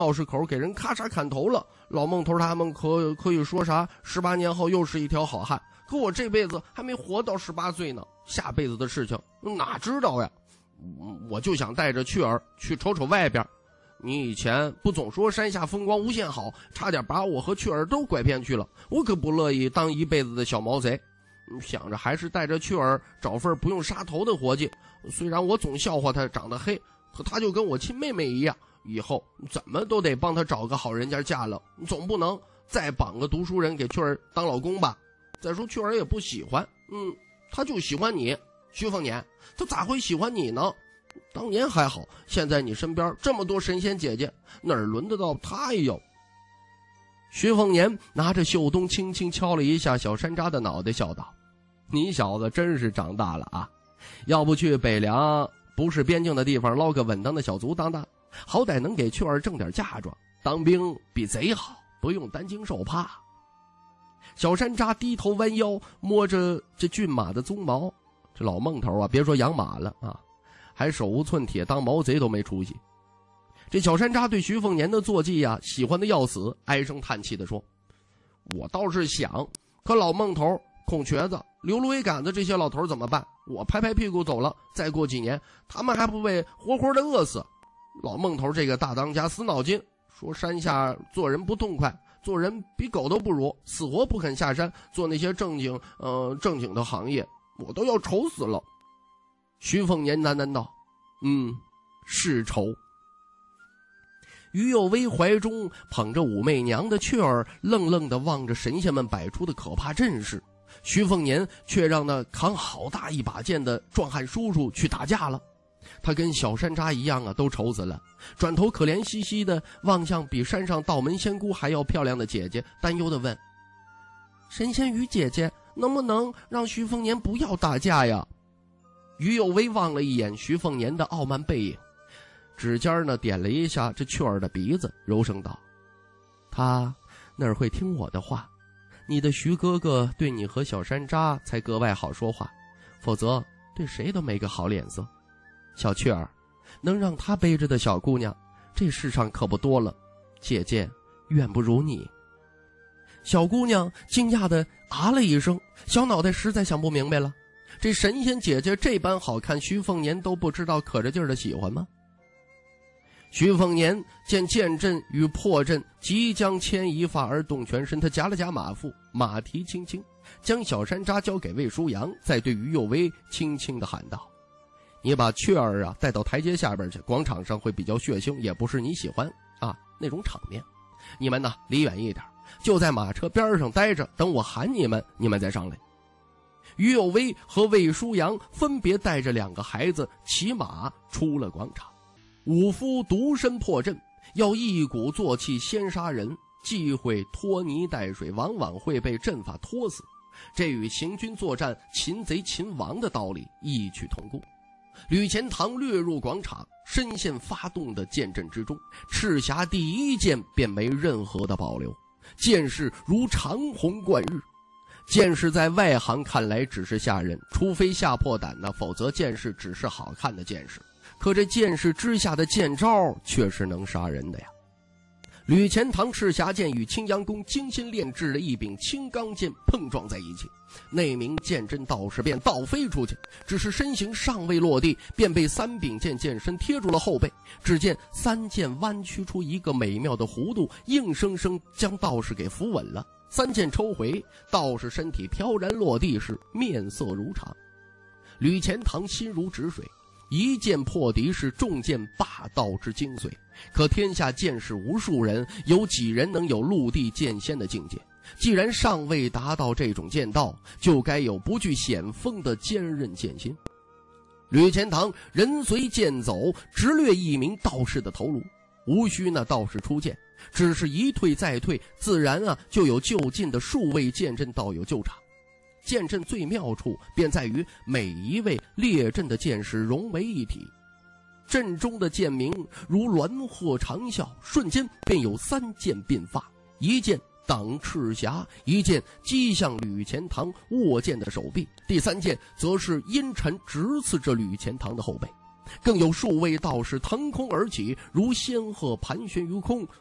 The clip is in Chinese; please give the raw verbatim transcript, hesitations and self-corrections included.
闹市口给人咔嚓砍头了，老孟头他们可可以说啥十八年后又是一条好汉，可我这辈子还没活到十八岁呢，下辈子的事情哪知道呀？我就想带着雀儿去瞅瞅外边。你以前不总说山下风光无限好，差点把我和雀儿都拐骗去了，我可不乐意当一辈子的小毛贼。想着还是带着雀儿找份不用杀头的活计，虽然我总笑话他长得黑，可他就跟我亲妹妹一样，以后怎么都得帮他找个好人家嫁了，总不能再绑个读书人给雀儿当老公吧。再说雀儿也不喜欢，嗯，他就喜欢你，徐凤年，他咋会喜欢你呢？当年还好，现在你身边这么多神仙姐姐，哪儿轮得到他哟？徐凤年拿着袖东轻轻敲了一下小山楂的脑袋，笑道：你小子真是长大了啊，要不去北凉不是边境的地方捞个稳当的小卒当当，好歹能给雀儿挣点嫁妆，当兵比贼好，不用担惊受怕。小山楂低头弯腰摸着这骏马的鬃毛，这老孟头啊，别说养马了啊，还手无寸铁当毛贼都没出息。这小山楂对徐凤年的坐骑呀、啊、喜欢的要死，唉声叹气地说：我倒是想，可老孟头、孔瘸子、刘芦苇杆子这些老头怎么办？我拍拍屁股走了，再过几年他们还不被活活的饿死？老孟头这个大当家死脑筋，说山下做人不痛快，做人比狗都不如，死活不肯下山做那些正经呃正经的行业，我都要愁死了。徐凤年喃喃道：嗯，是愁。于有为怀中捧着武媚娘的雀儿，愣愣地望着神仙们摆出的可怕阵势。徐凤年却让那扛好大一把剑的壮汉叔叔去打架了。他跟小山楂一样啊，都愁死了，转头可怜兮兮地望向比山上道门仙姑还要漂亮的姐姐，担忧地问：神仙于姐姐，能不能让徐凤年不要打架呀？于有为望了一眼徐凤年的傲慢背影，指尖呢点了一下这雀儿的鼻子，柔声道：他哪儿会听我的话？你的徐哥哥对你和小山楂才格外好说话，否则对谁都没个好脸色。小雀儿，能让他背着的小姑娘，这世上可不多了，姐姐远不如你。小姑娘惊讶地啊了一声，小脑袋实在想不明白了，这神仙姐姐这般好看，徐凤年都不知道可着劲儿的喜欢吗？徐凤年见剑阵与破阵即将牵一发而动全身，他夹了夹马腹，马蹄轻轻将小山楂交给魏舒阳，再对于有为轻轻地喊道：你把雀儿啊带到台阶下边去，广场上会比较血腥，也不是你喜欢啊那种场面，你们呢离远一点，就在马车边上待着，等我喊你们，你们再上来。于有为和魏舒阳分别带着两个孩子骑马出了广场。武夫独身破阵，要一鼓作气先杀人，忌讳拖泥带水，往往会被阵法拖死，这与行军作战擒贼擒王的道理异曲同工。吕钱塘掠入广场，深陷发动的剑阵之中，赤霞第一剑便没任何的保留，剑势如长虹贯日。剑势在外行看来只是吓人，除非吓破胆呢，否则剑势只是好看的剑势，可这剑势之下的剑招却是能杀人的呀。吕钱塘赤霞剑与青阳宫精心炼制的一柄青钢剑碰撞在一起，那名剑真道士便倒飞出去，只是身形尚未落地，便被三柄剑剑身贴住了后背。只见三剑弯曲出一个美妙的弧度，硬生生将道士给扶稳了。三剑抽回，道士身体飘然落地时，面色如常。吕钱塘心如止水，一剑破敌是重剑霸道之精髓，可天下剑士无数人，有几人能有陆地剑仙的境界？既然尚未达到这种剑道，就该有不惧险峰的坚韧剑心。吕钱塘人随剑走，直掠一名道士的头颅，无需那道士出剑，只是一退再退，自然啊就有就近的数位剑阵道友救场。剑阵最妙处便在于每一位列阵的剑士融为一体，阵中的剑鸣如鸾鹤长啸，瞬间便有三剑并发，一剑挡赤霞，一剑击向吕钱塘握剑的手臂，第三剑则是阴沉直刺着吕钱塘的后背。 更有数位道士腾空而起，如仙鹤盘旋于空，